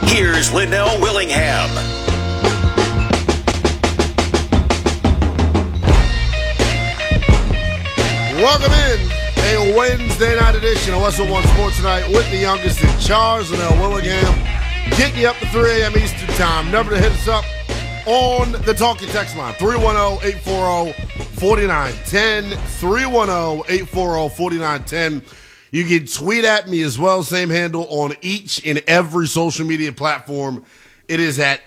Here's Linnell Willingham. Welcome in a Wednesday night edition of Westwood One Sports Night with the youngest in charge, Linnell Willingham. Getting you up to 3 a.m. Eastern Time. Number to hit us up on the talking text line, 310-840-4910, 310-840-4910. You can tweet at me as well, same handle on each and every social media platform. It is at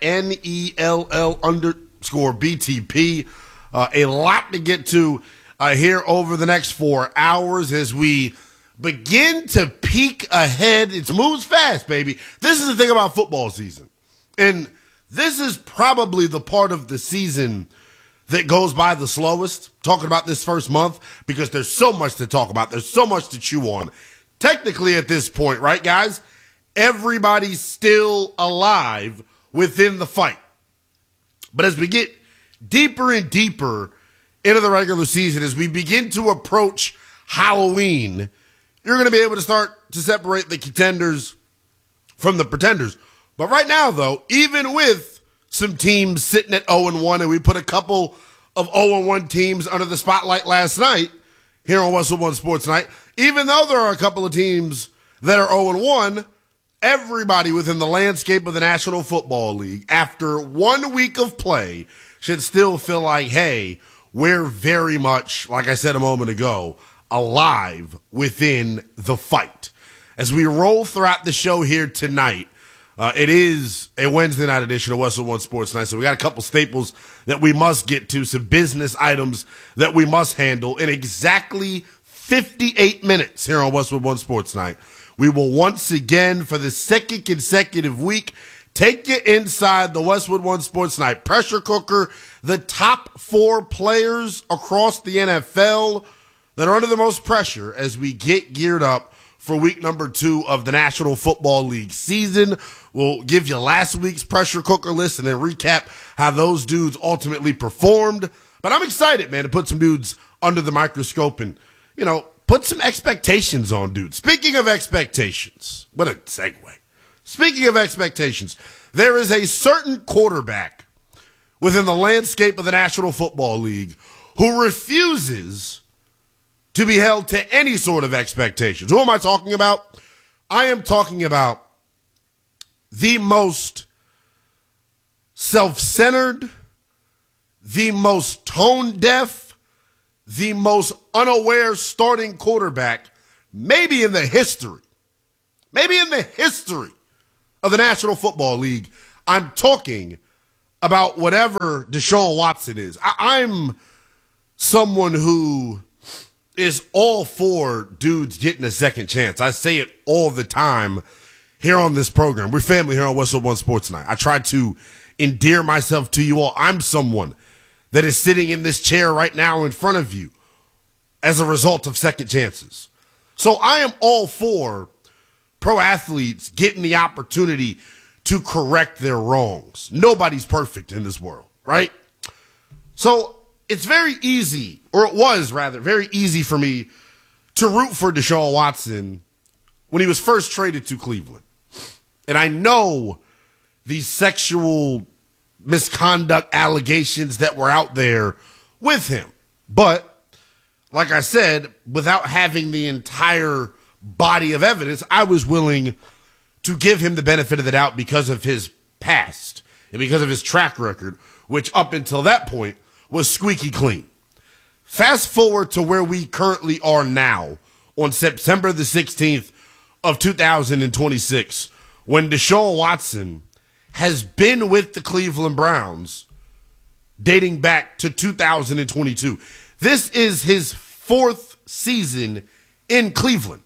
NELL_BTP. A lot to get to here over the next 4 hours as we begin to peek ahead. It moves fast, baby. This is the thing about football season. And this is probably the part of the season that goes by the slowest, talking about this first month, because there's so much to talk about. There's so much to chew on. Technically at this point, right, guys? Everybody's still alive within the fight. But as we get deeper and deeper into the regular season, as we begin to approach Halloween, you're going to be able to start to separate the contenders from the pretenders. But right now, though, even with some teams sitting at 0-1, and we put a couple of 0-1 teams under the spotlight last night here on Westwood One Sports Night, even though there are a couple of teams that are 0-1, everybody within the landscape of the National Football League, after 1 week of play, should still feel like, hey, we're very much, like I said a moment ago, alive within the fight. As we roll throughout the show here tonight, it is a Wednesday night edition of Westwood One Sports Night, so we got a couple staples that we must get to, some business items that we must handle in exactly 58 minutes here on Westwood One Sports Night. We will once again, for the second consecutive week, take you inside the Westwood One Sports Night pressure cooker, the top 4 players across the NFL that are under the most pressure as we get geared up for week number 2 of the National Football League season. We'll give you last week's pressure cooker list and then recap how those dudes ultimately performed. But I'm excited, man, to put some dudes under the microscope and, you know, put some expectations on dudes. Speaking of expectations, what a segue. Speaking of expectations, there is a certain quarterback within the landscape of the National Football League who refuses to be held to any sort of expectations. Who am I talking about? I am talking about the most self-centered, the most tone-deaf, the most unaware starting quarterback maybe in the history of the National Football League. I'm talking about whatever Deshaun Watson is. I'm someone who is all for dudes getting a second chance. I say it all the time here on this program. We're family here on Westwood One Sports Night. I try to endear myself to you all. I'm someone that is sitting in this chair right now in front of you as a result of second chances. So I am all for pro athletes getting the opportunity to correct their wrongs. Nobody's perfect in this world, right? So it's very easy, or it was rather, very easy for me to root for Deshaun Watson when he was first traded to Cleveland. And I know these sexual misconduct allegations that were out there with him. But, like I said, without having the entire body of evidence, I was willing to give him the benefit of the doubt because of his past and because of his track record, which up until that point was squeaky clean. Fast forward to where we currently are now on September the 16th of 2026, when Deshaun Watson has been with the Cleveland Browns dating back to 2022. This is his 4th season in Cleveland.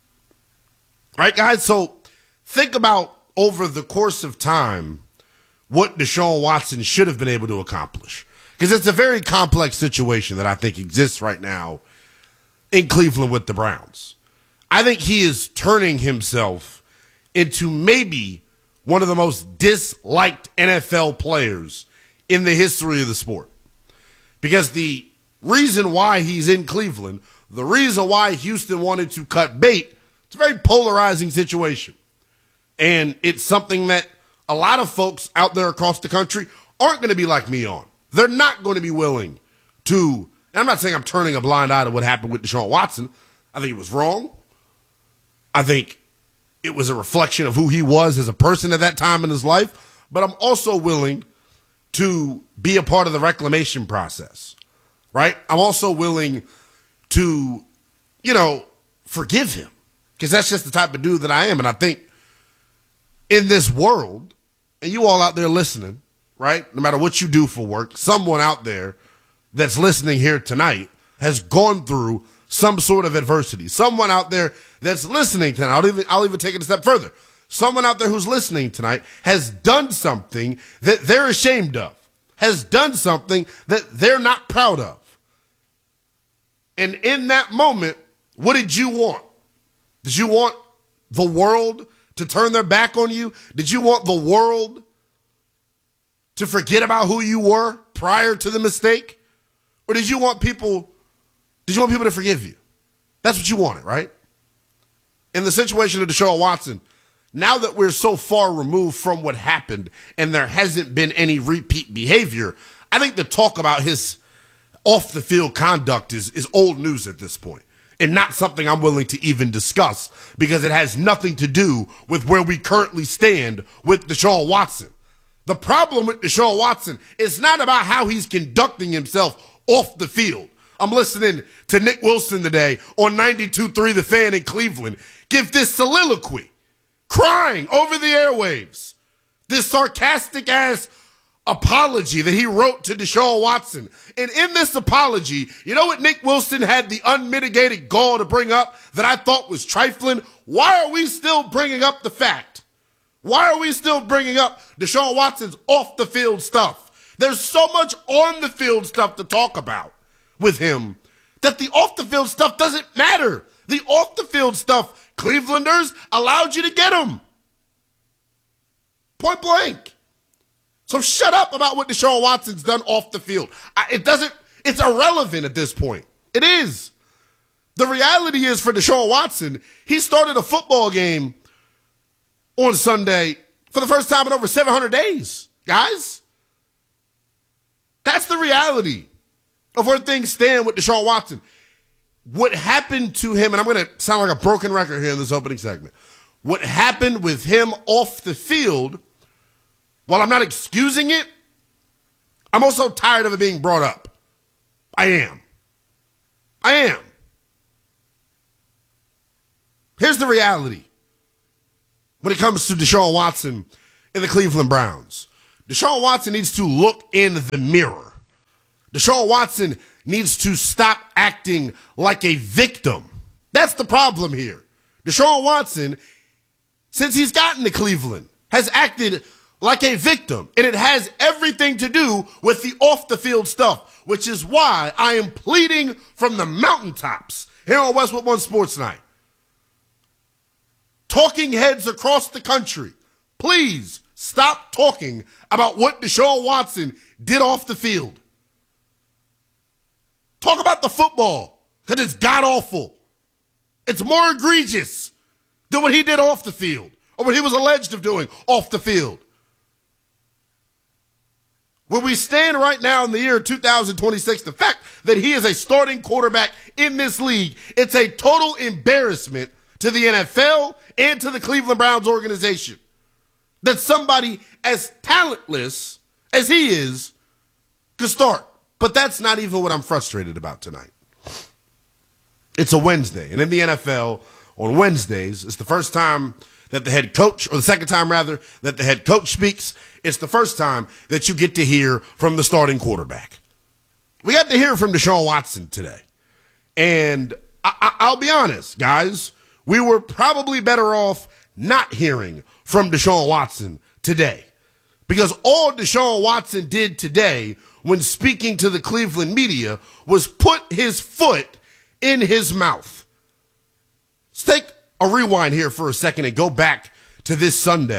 Right, guys? So think about over the course of time what Deshaun Watson should have been able to accomplish. Because it's a very complex situation that I think exists right now in Cleveland with the Browns. I think he is turning himself into maybe one of the most disliked NFL players in the history of the sport. Because the reason why he's in Cleveland, the reason why Houston wanted to cut bait, it's a very polarizing situation. And it's something that a lot of folks out there across the country aren't going to be like me on. They're not going to be willing to, and I'm not saying I'm turning a blind eye to what happened with Deshaun Watson. I think it was wrong. I think it was a reflection of who he was as a person at that time in his life. But I'm also willing to be a part of the reclamation process, right? I'm also willing to, forgive him because that's just the type of dude that I am. And I think in this world, and you all out there listening, right? No matter what you do for work, someone out there that's listening here tonight has gone through some sort of adversity. Someone out there that's listening tonight, I'll even take it a step further. Someone out there who's listening tonight has done something that they're ashamed of, has done something that they're not proud of. And in that moment, what did you want? Did you want the world to turn their back on you? Did you want the world to forget about who you were prior to the mistake? Or did you want people to forgive you? That's what you wanted, right? In the situation of Deshaun Watson, now that we're so far removed from what happened and there hasn't been any repeat behavior, I think the talk about his off-the-field conduct is old news at this point and not something I'm willing to even discuss because it has nothing to do with where we currently stand with Deshaun Watson. The problem with Deshaun Watson is not about how he's conducting himself off the field. I'm listening to Nick Wilson today on 92.3 The Fan in Cleveland give this soliloquy, crying over the airwaves, this sarcastic-ass apology that he wrote to Deshaun Watson. And in this apology, you know what Nick Wilson had the unmitigated gall to bring up that I thought was trifling? Why are we still bringing up the fact? Why are we still bringing up Deshaun Watson's off-the-field stuff? There's so much on-the-field stuff to talk about with him that the off-the-field stuff doesn't matter. The off-the-field stuff, Clevelanders allowed you to get him. Point blank. So shut up about what Deshaun Watson's done off the field. It's irrelevant at this point. It is. The reality is for Deshaun Watson, he started a football game on Sunday for the first time in over 700 days. Guys, that's the reality of where things stand with Deshaun Watson. What happened to him, and I'm going to sound like a broken record here in this opening segment. What happened with him off the field, while I'm not excusing it, I'm also tired of it being brought up. I am. Here's the reality when it comes to Deshaun Watson and the Cleveland Browns. Deshaun Watson needs to look in the mirror. Deshaun Watson needs to stop acting like a victim. That's the problem here. Deshaun Watson, since he's gotten to Cleveland, has acted like a victim, and it has everything to do with the off-the-field stuff, which is why I am pleading from the mountaintops here on Westwood One Sports Night. Talking heads across the country, please stop talking about what Deshaun Watson did off the field. Talk about the football, because it's god-awful. It's more egregious than what he did off the field, or what he was alleged of doing off the field. Where we stand right now in the year 2026, the fact that he is a starting quarterback in this league, it's a total embarrassment to the NFL and to the Cleveland Browns organization that somebody as talentless as he is could start. But that's not even what I'm frustrated about tonight. It's a Wednesday, and in the NFL, on Wednesdays, it's the first time that the head coach, or the second time rather, that the head coach speaks. It's the first time that you get to hear from the starting quarterback. We got to hear from Deshaun Watson today. And I'll be honest, guys, we were probably better off not hearing from Deshaun Watson today. Because all Deshaun Watson did today when speaking to the Cleveland media was put his foot in his mouth. Let's take a rewind here for a second and go back to this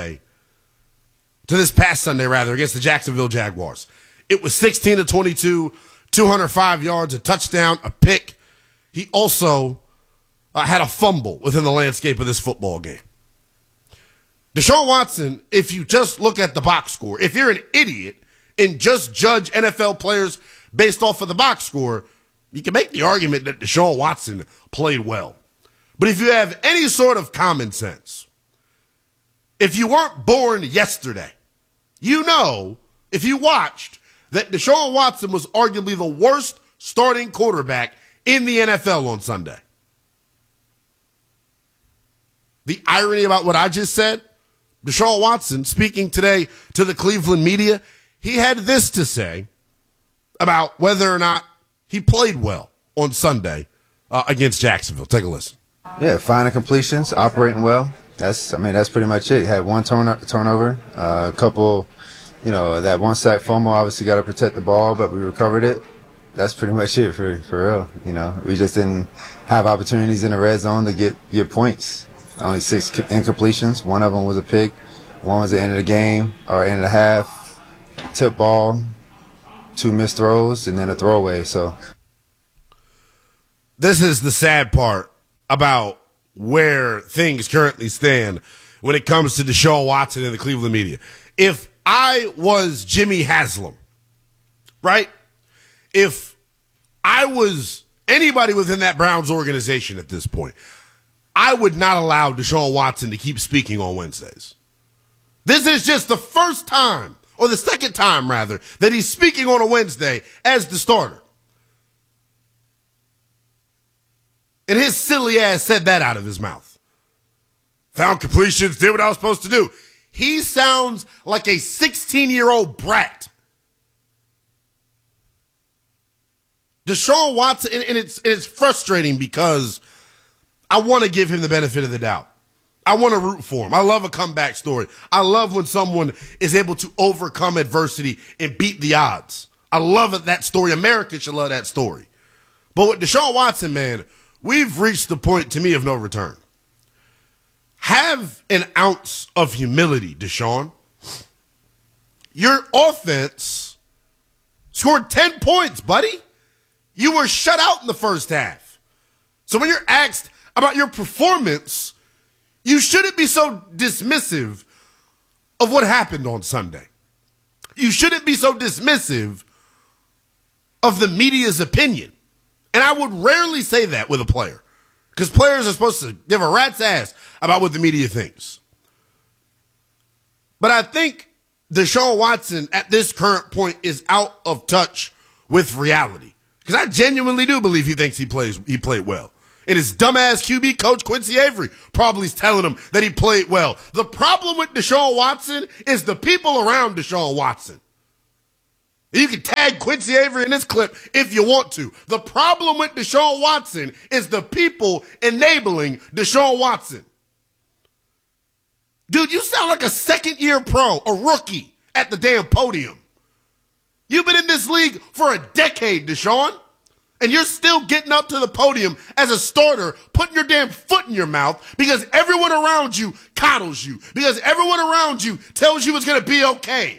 past Sunday, against the Jacksonville Jaguars. It was 16-22, 205 yards, a touchdown, a pick. He also had a fumble within the landscape of this football game. Deshaun Watson, if you just look at the box score, if you're an idiot and just judge NFL players based off of the box score, you can make the argument that Deshaun Watson played well. But if you have any sort of common sense, if you weren't born yesterday, you know, if you watched, that Deshaun Watson was arguably the worst starting quarterback in the NFL on Sunday. The irony about what I just said, Deshaun Watson, speaking today to the Cleveland media, he had this to say about whether or not he played well on Sunday against Jacksonville. Take a listen. Yeah, finding completions, operating well. That's pretty much it. He had one turnover, a couple, that one sack fumble. Obviously, got to protect the ball, but we recovered it. That's pretty much it for real. We just didn't have opportunities in the red zone to get points. Only 6 incompletions. One of them was a pick. One was the end of the game or end of the half. Tip ball, 2 missed throws, and then a throwaway. So this is the sad part about where things currently stand when it comes to Deshaun Watson and the Cleveland media. If I was Jimmy Haslam, right? If I was anybody within that Browns organization at this point, I would not allow Deshaun Watson to keep speaking on Wednesdays. This is just the first time, or the second time, rather, that he's speaking on a Wednesday as the starter. And his silly ass said that out of his mouth. Found completions, did what I was supposed to do. He sounds like a 16-year-old brat. Deshaun Watson, and it's frustrating because I want to give him the benefit of the doubt. I want to root for him. I love a comeback story. I love when someone is able to overcome adversity and beat the odds. I love that story. America should love that story. But with Deshaun Watson, man, we've reached the point, to me, of no return. Have an ounce of humility, Deshaun. Your offense scored 10 points, buddy. You were shut out in the first half. So when you're asked about your performance, you shouldn't be so dismissive of what happened on Sunday. You shouldn't be so dismissive of the media's opinion. And I would rarely say that with a player, because players are supposed to give a rat's ass about what the media thinks. But I think Deshaun Watson at this current point is out of touch with reality, because I genuinely do believe he thinks he played well. And his dumbass QB coach, Quincy Avery, probably is telling him that he played well. The problem with Deshaun Watson is the people around Deshaun Watson. You can tag Quincy Avery in this clip if you want to. The problem with Deshaun Watson is the people enabling Deshaun Watson. Dude, you sound like a second-year pro, a rookie at the damn podium. You've been in this league for a decade, Deshaun. And you're still getting up to the podium as a starter, putting your damn foot in your mouth because everyone around you coddles you, because everyone around you tells you it's going to be okay.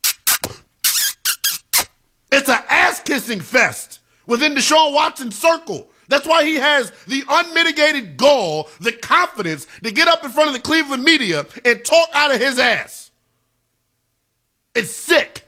It's an ass-kissing fest within Deshaun Watson's circle. That's why he has the unmitigated gall, the confidence to get up in front of the Cleveland media and talk out of his ass. It's sick.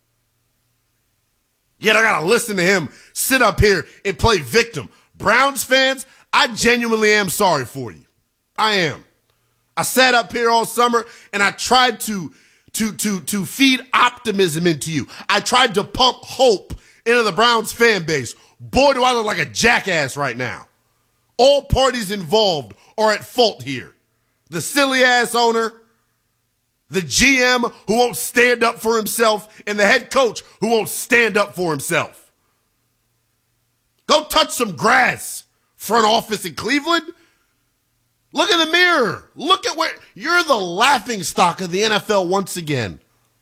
Yet I got to listen to him sit up here and play victim. Browns fans, I genuinely am sorry for you. I am. I sat up here all summer and I tried to feed optimism into you. I tried to pump hope into the Browns fan base. Boy, do I look like a jackass right now. All parties involved are at fault here. The silly-ass owner, the GM who won't stand up for himself, and the head coach who won't stand up for himself. Go touch some grass, front office in Cleveland. Look in the mirror. Look at where you're the laughingstock of the NFL once again.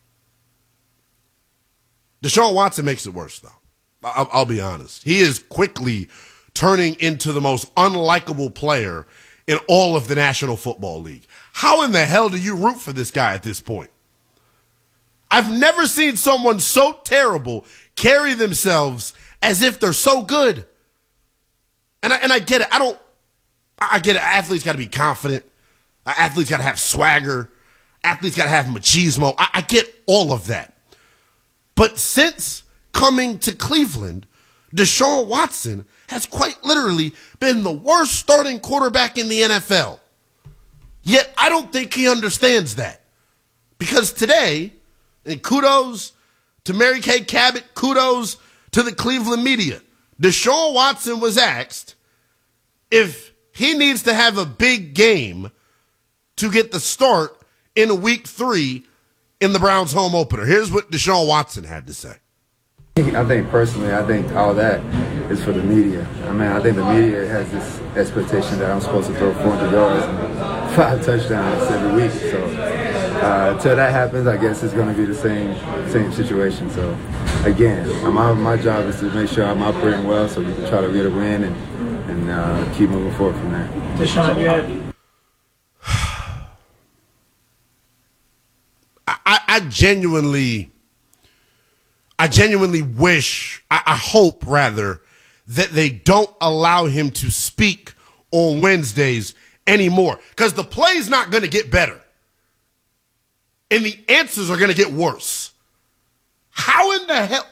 Deshaun Watson makes it worse, though. I'll be honest. He is quickly turning into the most unlikable player in all of the National Football League. How in the hell do you root for this guy at this point? I've never seen someone so terrible carry themselves as if they're so good. And I get it. I get it. Athletes got to be confident. Athletes got to have swagger. Athletes got to have machismo. I get all of that. But since coming to Cleveland, Deshaun Watson has quite literally been the worst starting quarterback in the NFL. Yet I don't think he understands that. Because today, and kudos to Mary Kay Cabot, kudos to the Cleveland media, Deshaun Watson was asked if he needs to have a big game to get the start in week 3 in the Browns home opener. Here's what Deshaun Watson had to say. I think personally, I think all that is for the media. I mean, I think the media has this expectation that I'm supposed to throw 400 yards and 5 touchdowns every week. So until that happens, I guess it's going to be the same situation. So again, my job is to make sure I'm operating well so we can try to get a win and keep moving forward from there. Deshaun, you had I genuinely wish, I hope rather, that they don't allow him to speak on Wednesdays anymore. Because the play's not going to get better. And the answers are going to get worse. How in the hell?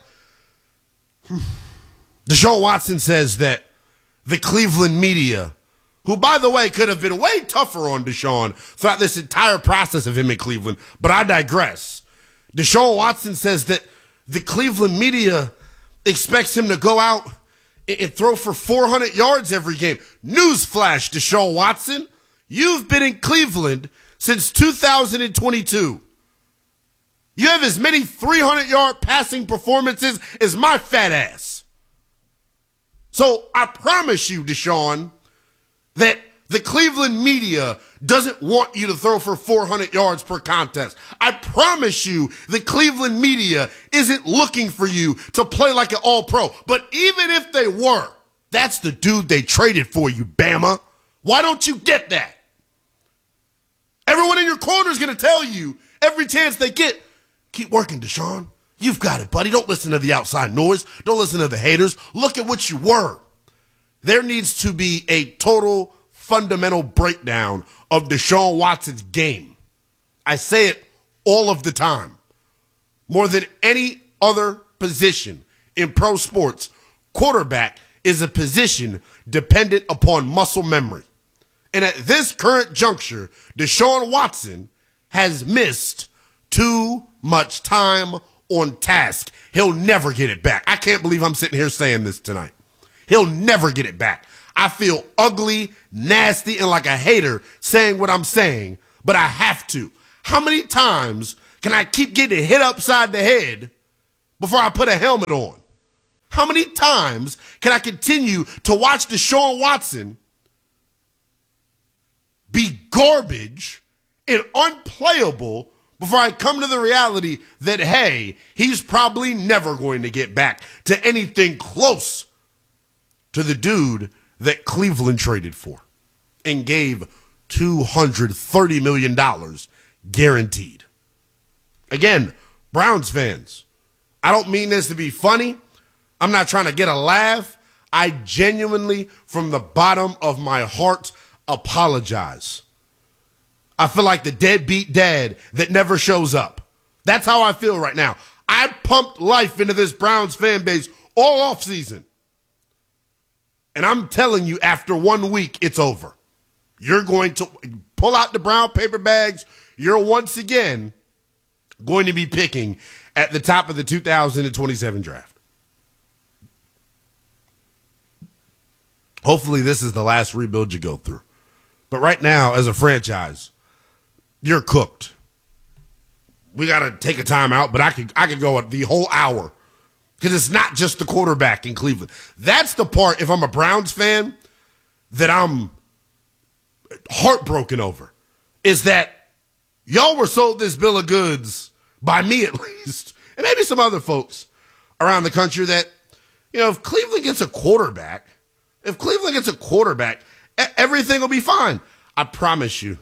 Deshaun Watson says that the Cleveland media, who, by the way, could have been way tougher on Deshaun throughout this entire process of him in Cleveland, but I digress. Deshaun Watson says that the Cleveland media expects him to go out and throw for 400 yards every game. Newsflash, Deshaun Watson, you've been in Cleveland since 2022. You have as many 300-yard passing performances as my fat ass. So I promise you, Deshaun, that the Cleveland media doesn't want you to throw for 400 yards per contest. I promise you the Cleveland media isn't looking for you to play like an all-pro. But even if they were, that's the dude they traded for you, Bama. Why don't you get that? Everyone in your corner is going to tell you every chance they get, keep working, Deshaun. You've got it, buddy. Don't listen to the outside noise. Don't listen to the haters. Look at what you were. There needs to be a total fundamental breakdown of Deshaun Watson's game. I say it all of the time. More than any other position in pro sports, quarterback is a position dependent upon muscle memory. And at this current juncture, Deshaun Watson has missed too much time on task. He'll never get it back. I can't believe I'm sitting here saying this tonight. He'll never get it back. I feel ugly, nasty, and like a hater saying what I'm saying, but I have to. How many times can I keep getting hit upside the head before I put a helmet on? How many times can I continue to watch Deshaun Watson be garbage and unplayable before I come to the reality that, hey, he's probably never going to get back to anything close to the dude that Cleveland traded for and gave $230 million guaranteed. Again, Browns fans, I don't mean this to be funny. I'm not trying to get a laugh. I genuinely, from the bottom of my heart, apologize. I feel like the deadbeat dad that never shows up. That's how I feel right now. I pumped life into this Browns fan base all offseason. And I'm telling you, after 1 week, it's over. You're going to pull out the brown paper bags. You're once again going to be picking at the top of the 2027 draft. Hopefully this is the last rebuild you go through. But right now, as a franchise, you're cooked. We got to take a timeout, but I could go the whole hour. Because it's not just the quarterback in Cleveland. That's the part, if I'm a Browns fan, that I'm heartbroken over. Is that y'all were sold this bill of goods, by me at least, and maybe some other folks around the country that, you know, if Cleveland gets a quarterback, everything will be fine. I promise you.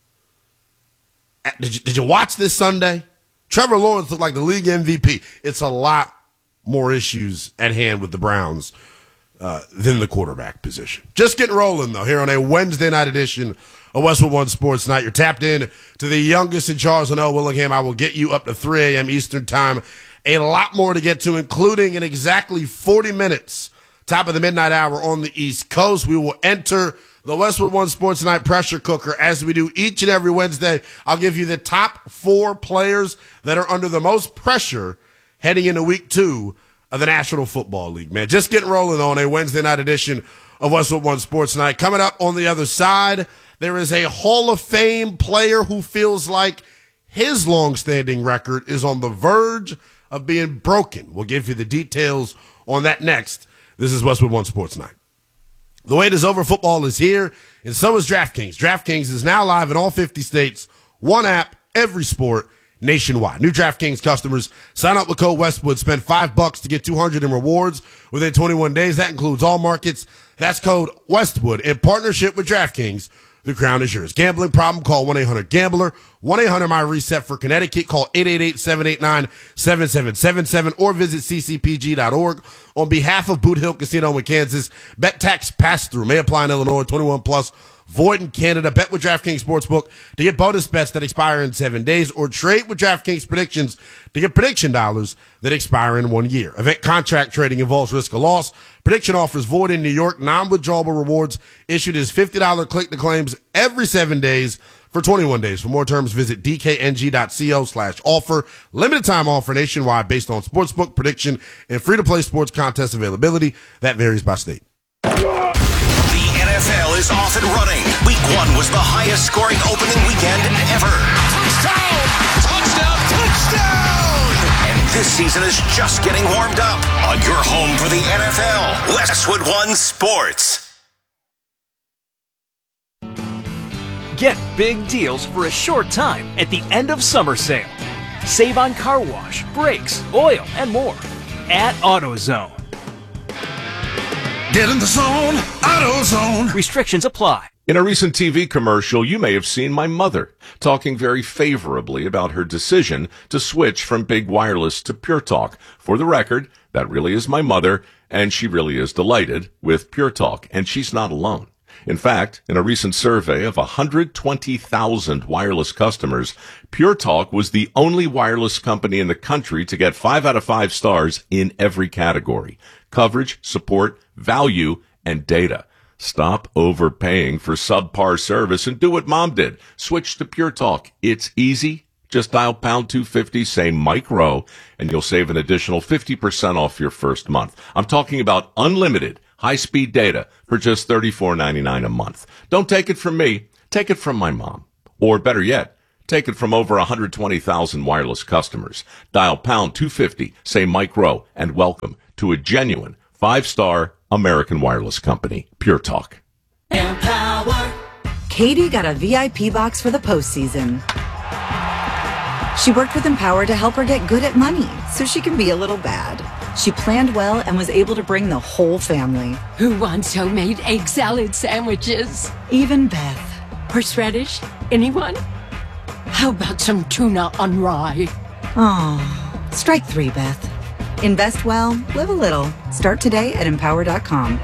Did you watch this Sunday? Trevor Lawrence looked like the league MVP. It's a lot more issues at hand with the Browns than the quarterback position. Just getting rolling, though, here on a Wednesday night edition of Westwood One Sports Night. You're tapped in to the youngest in Charles and L. Willingham. I will get you up to 3 a.m. Eastern Time. A lot more to get to, including in exactly 40 minutes, top of the midnight hour on the East Coast. We will enter the Westwood One Sports Night pressure cooker as we do each and every Wednesday. I'll give you the top 4 players that are under the most pressure heading into week 2 of the National Football League, man. Just getting rolling on a Wednesday night edition of Westwood One Sports Night. Coming up on the other side, there is a Hall of Fame player who feels like his long-standing record is on the verge of being broken. We'll give you the details on that next. This is Westwood One Sports Night. The wait is over. Football is here, and so is DraftKings. DraftKings is now live in all 50 states. One app, every sport, nationwide. New DraftKings customers sign up with code Westwood. Spend $5 to get $200 in rewards within 21 days. That includes all markets. That's code Westwood in partnership with DraftKings. The crown is yours. Gambling problem? Call 1-800-GAMBLER. 1-800-MY-RESET for Connecticut. Call 888-789-7777 or visit ccpg.org. On behalf of Boot Hill Casino in Kansas, bet tax pass-through may apply in Illinois. 21 plus. Void in Canada. Bet with DraftKings Sportsbook to get bonus bets that expire in 7 days, or trade with DraftKings predictions to get prediction dollars that expire in 1 year. Event contract trading involves risk of loss. Prediction offers void in New York. Non-withdrawable rewards issued as $50 click to claims every 7 days for 21 days. For more terms, visit dkng.co/offer. Limited time offer nationwide based on sportsbook prediction and free-to-play sports contest availability. That varies by state. NFL is off and running. Week 1 was the highest scoring opening weekend ever. Touchdown! Touchdown! Touchdown! And this season is just getting warmed up on your home for the NFL. Westwood One Sports. Get big deals for a short time at the end of summer sale. Save on car wash, brakes, oil, and more at AutoZone. Get in the zone, AutoZone. Restrictions apply. In a recent TV commercial, you may have seen my mother talking very favorably about her decision to switch from Big Wireless to Pure Talk. For the record, that really is my mother, and she really is delighted with Pure Talk, and she's not alone. In fact, in a recent survey of 120,000 wireless customers, Pure Talk was the only wireless company in the country to get 5 out of 5 stars in every category: coverage, support, value, and data. Stop overpaying for subpar service and do what Mom did. Switch to Pure Talk. It's easy. Just dial pound 250, say Mike Rowe, and you'll save an additional 50% off your first month. I'm talking about unlimited high-speed data for just $34.99 a month. Don't take it from me. Take it from my mom. Or better yet, take it from over 120,000 wireless customers. Dial pound 250, say Mike Rowe, and welcome to a genuine 5-star American wireless company, Pure Talk. Empower. Katie got a VIP box for the postseason. She worked with Empower to help her get good at money so she can be a little bad. She planned well and was able to bring the whole family. Who wants homemade egg salad sandwiches? Even Beth. Horseradish? Anyone? How about some tuna on rye? Oh, strike 3, Beth. Invest well, live a little. Start today at Empower.com.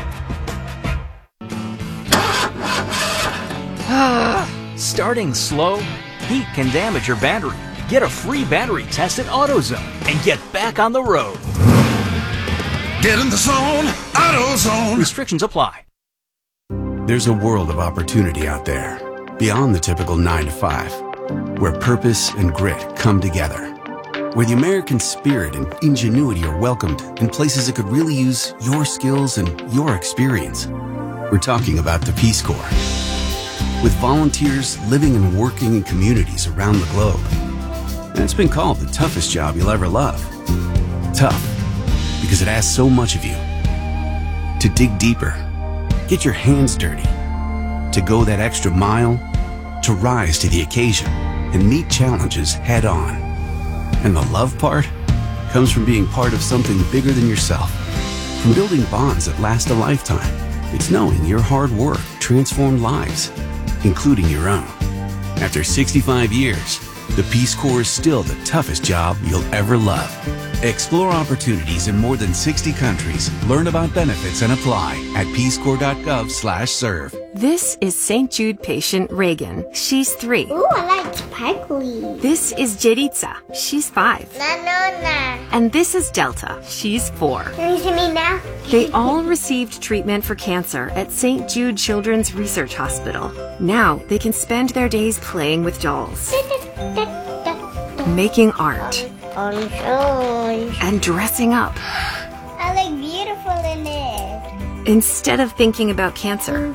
Starting slow? Heat can damage your battery. Get a free battery test at AutoZone and get back on the road. Get in the zone, AutoZone. Restrictions apply. There's a world of opportunity out there, beyond the typical 9 to 5, where purpose and grit come together, where the American spirit and ingenuity are welcomed in places that could really use your skills and your experience. We're talking about the Peace Corps. With volunteers living and working in communities around the globe. And it's been called the toughest job you'll ever love. Tough, because it asks so much of you. To dig deeper, get your hands dirty, to go that extra mile, to rise to the occasion and meet challenges head on. And the love part comes from being part of something bigger than yourself, from building bonds that last a lifetime. It's knowing your hard work transformed lives, including your own. After 65 years, the Peace Corps is still the toughest job you'll ever love. Explore opportunities in more than 60 countries. Learn about benefits and apply at peacecorps.gov/serve. This is St. Jude patient Reagan. She's 3. Ooh, I like sparkly. This is Jeritza. She's 5. Nanona. And this is Delta. She's 4. Can you see me now? They all received treatment for cancer at St. Jude Children's Research Hospital. Now they can spend their days playing with dolls, making art, and dressing up. I look beautiful in it. Instead of thinking about cancer.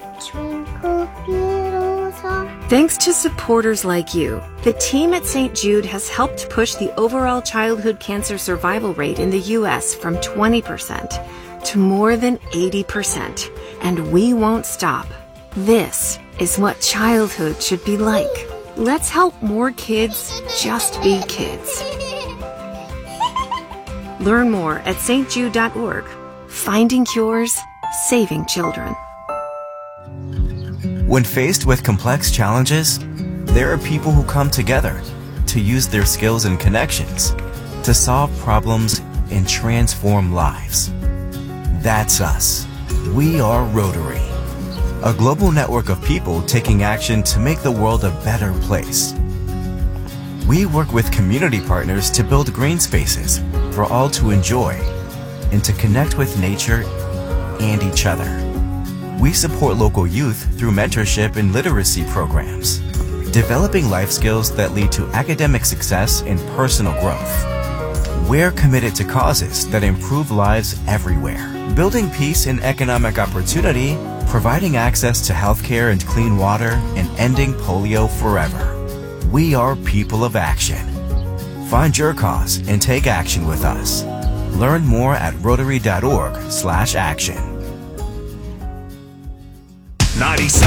Thanks to supporters like you, the team at St. Jude has helped push the overall childhood cancer survival rate in the U.S. from 20% to more than 80%. And we won't stop. This is what childhood should be like. Let's help more kids just be kids. Learn more at stjude.org. Finding cures, saving children. When faced with complex challenges, there are people who come together to use their skills and connections to solve problems and transform lives. That's us. We are Rotary, a global network of people taking action to make the world a better place. We work with community partners to build green spaces for all to enjoy and to connect with nature and each other. We support local youth through mentorship and literacy programs, developing life skills that lead to academic success and personal growth. We're committed to causes that improve lives everywhere, building peace and economic opportunity, providing access to healthcare and clean water, and ending polio forever. We are people of action. Find your cause and take action with us. Learn more at Rotary.org/action. 97.5